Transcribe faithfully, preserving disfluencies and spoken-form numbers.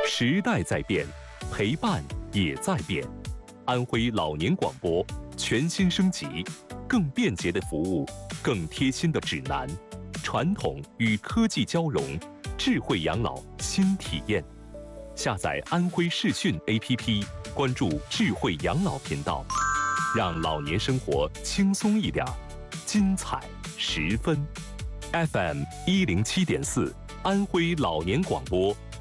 时代在变，陪伴也在变。安徽老年广播全新升级，更便捷的服务，更贴心的指南，传统与科技交融，智慧养老新体验。下载安徽视讯 A P P， 关注智慧养老频道，让老年生活轻松一点，精彩十分。F M 一零七点四，安徽老年广播